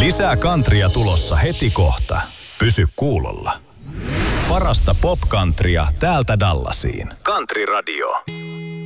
Lisää kantria tulossa heti kohta. Pysy kuulolla. Parasta pop-kantria täältä Dallasiin. Country Radio.